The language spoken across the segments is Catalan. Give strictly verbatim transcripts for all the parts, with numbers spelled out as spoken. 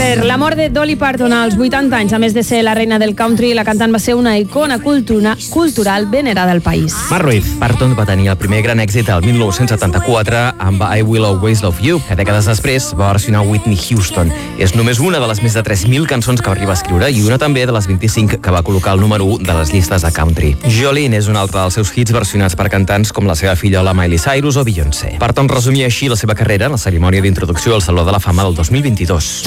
Per la mort de Dolly Parton als vuitanta anys, a més de ser la reina del country, la cantant va ser una icona cultura, cultural venerada al país. Marc Ruiz. Parton va tenir el primer gran èxit el mil nou-cents setanta-quatre amb I Will Always Love You, que dècades després va versionar Whitney Houston. És només una de les més de tres mil cançons que va arribar a escriure i una també de les vint-i-cinc que va col·locar el número u de les llistes de country. Jolene és un altre dels seus hits versionats per cantants com la seva fillola Miley Cyrus o Beyoncé. Parton resumia així la seva carrera en la cerimònia d'introducció al Saló de la Fama del dos mil vint-i-dos.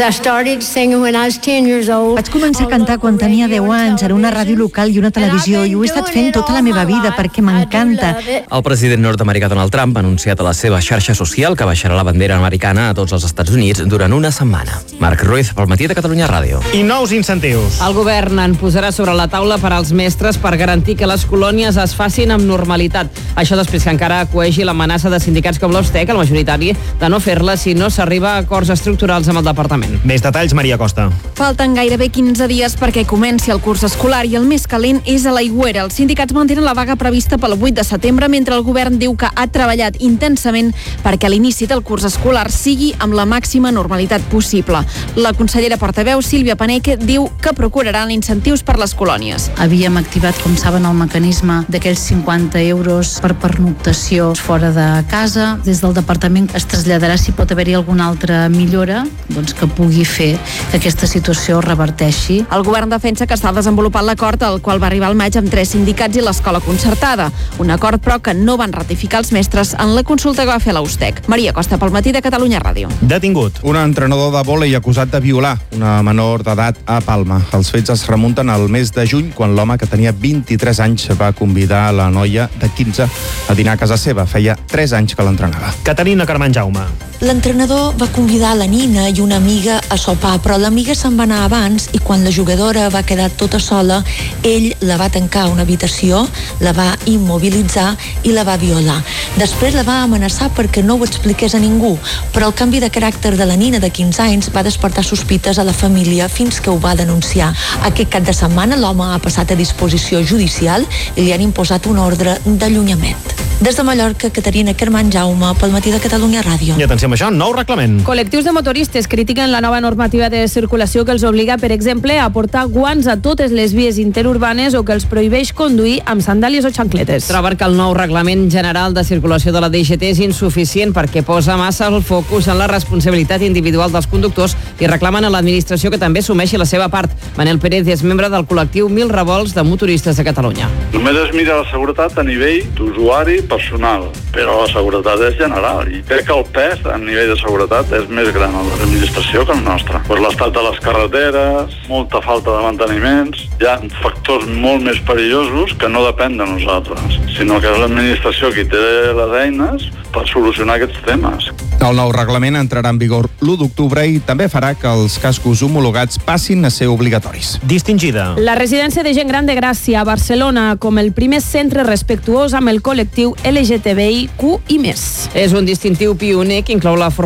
Vaig començar a cantar quan tenia deu anys en una ràdio local i una televisió i ho he estat fent tota la meva vida perquè m'encanta. El president nord-americà Donald Trump ha anunciat a la seva xarxa social que baixarà la bandera americana a tots els Estats Units durant una setmana. Marc Ruiz, pel Matí de Catalunya Ràdio. I nous incentius. El govern en posarà sobre la taula per als mestres per garantir que les colònies es facin amb normalitat. Això després que encara coegi l'amenaça de sindicats com l'Ostec, el majoritari, de no fer-la si no s'arriba a acords estructurals amb el departament. Més detalls, Maria Costa. Falten gairebé quinze dies perquè comenci el curs escolar i el més calent és a l'Aigüera. Els sindicats mantenen la vaga prevista pel vuit de setembre, mentre el govern diu que ha treballat intensament perquè l'inici del curs escolar sigui amb la màxima normalitat possible. La consellera portaveu, Sílvia Paneque, diu que procuraran incentius per les colònies. Havíem activat, com saben, el mecanisme d'aquells cinquanta euros per pernoctació fora de casa. Des del departament es traslladarà si pot haver-hi alguna altra millora, doncs que pugui fer que aquesta situació reverteixi. El govern defensa que està desenvolupant l'acord al qual va arribar al maig amb tres sindicats i l'escola concertada. Un acord, però, que no van ratificar els mestres en la consulta que va fer l'Austec. Maria Costa, pel Matí de Catalunya Ràdio. Detingut. Un entrenador de vòlei acusat de violar una menor d'edat a Palma. Els fets es remunten al mes de juny, quan l'home, que tenia vint-i-tres anys, va convidar la noia de quinze a dinar a casa seva. Feia tres anys que l'entrenava. Caterina Carmen Jaume. L'entrenador va convidar la Nina i una amiga a sopar, però l'amiga se'n va anar abans i quan la jugadora va quedar tota sola, ell la va tancar a una habitació, la va immobilitzar i la va violar. Després la va amenaçar perquè no ho expliqués a ningú, però el canvi de caràcter de la Nina de quinze anys va despertar sospites a la família fins que ho va denunciar. Aquest cap de setmana l'home ha passat a disposició judicial i li han imposat un ordre d'allunyament. Des de Mallorca, Caterina Carmen Jaume, pel Matí de Catalunya Ràdio. I atenció amb això, nou reglament. Col·lectius de motoristes critiquen la nova normativa de circulació que els obliga, per exemple, a portar guants a totes les vies interurbanes o que els prohibeix conduir amb sandàlies o xancletes. Troben que el nou reglament general de circulació de la D G T és insuficient perquè posa massa el focus en la responsabilitat individual dels conductors i reclamen a l'administració que també assumeixi la seva part. Manel Pérez és membre del col·lectiu Mil Revolts de Motoristes de Catalunya. Només es mira la seguretat a nivell d'usuari personal, però la seguretat és general i crec que el pes a nivell de seguretat és més gran a l'administració que el nostre. Pues l'estat de les carreteres, molta falta de manteniments, hi ha factors molt més perillosos que no depèn de nosaltres, sinó que és l'administració qui té les eines per solucionar aquests temes. El nou reglament entrarà en vigor l'u d'octubre i també farà que els cascos homologats passin a ser obligatoris. Distingida. La residència de gent gran de Gràcia a Barcelona com el primer centre respectuós amb el col·lectiu L G T B I Q i més. És un distintiu pioner que inclou la